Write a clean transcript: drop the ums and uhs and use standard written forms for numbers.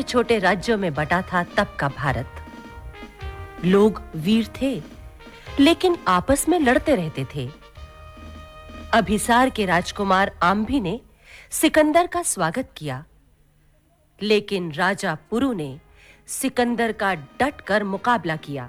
छोटे राज्यों में बटा था तब का भारत। लोग वीर थे, लेकिन आपस में लड़ते रहते थे। अभिसार के राजकुमार आम्भी ने सिकंदर का स्वागत किया, लेकिन राजा पुरु ने सिकंदर का डटकर मुकाबला किया।